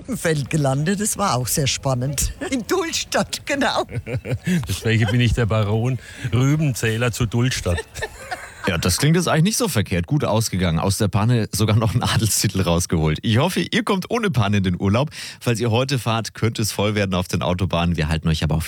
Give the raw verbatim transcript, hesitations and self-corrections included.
Rübenfeld gelandet. Das war auch sehr spannend. In Dulstadt, genau. Deswegen bin ich der Baron Rübenzähler zu Dulstadt. Ja, das klingt jetzt eigentlich nicht so verkehrt. Gut ausgegangen. Aus der Panne sogar noch einen Adelstitel rausgeholt. Ich hoffe, ihr kommt ohne Panne in den Urlaub. Falls ihr heute fahrt, könnte es voll werden auf den Autobahnen. Wir halten euch aber auf